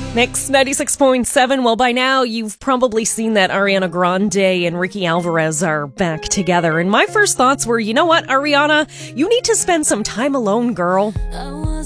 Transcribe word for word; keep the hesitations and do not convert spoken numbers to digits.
Mix ninety-six point seven. Well, by now, you've probably seen that Ariana Grande and Ricky Alvarez are back together. And my first thoughts were, you know what, Ariana? You need to spend some time alone, girl. I was